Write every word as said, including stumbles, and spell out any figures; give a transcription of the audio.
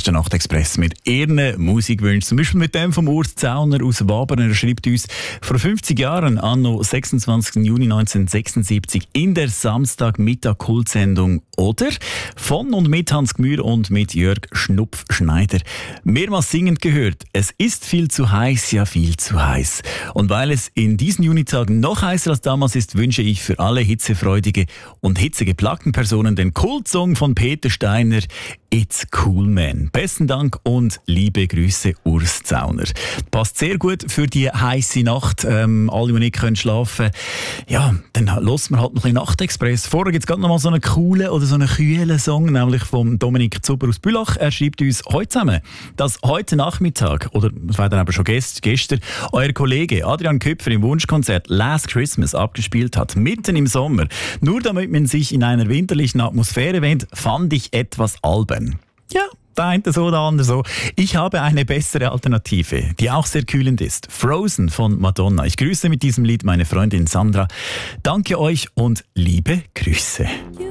ist der Nachtexpress mit ihren Musikwünschen. Zum Beispiel mit dem vom Urs Zauner aus Wabern. Er schreibt uns, vor fünfzig Jahren, anno sechsundzwanzigsten Juni neunzehnhundertsechsundsiebzig, in der Samstagmittag-Kultsendung «Oder?» von und mit Hans Gmür und mit Jörg Schnupf-Schneider. Mehrmals singend gehört, es ist viel zu heiß, ja viel zu heiß. Und weil es in diesen Junitagen noch heißer als damals ist, wünsche ich für alle hitzefreudige und hitzegeplagten Personen den Kultsong von Peter Steiner «It's Cool Man». Besten Dank und liebe Grüße, Urs Zauner. Passt sehr gut für die heiße Nacht. Ähm, alle, die nicht können schlafen, ja, dann hören wir halt noch ein Nachtexpress. Vorher gibt es gerade noch mal so einen coolen oder so einen kühlen Song, nämlich von Dominik Zuber aus Bülach. Er schreibt uns heute zusammen, dass heute Nachmittag, oder das war dann aber schon gest- gestern, euer Kollege Adrian Köpfer im Wunschkonzert «Last Christmas» abgespielt hat, mitten im Sommer. Nur damit man sich in einer winterlichen Atmosphäre wähnt, fand ich etwas albern. Ja, der eine so, der andere so. Ich habe eine bessere Alternative, die auch sehr kühlend ist. «Frozen» von Madonna. Ich grüße mit diesem Lied meine Freundin Sandra. Danke euch und liebe Grüße.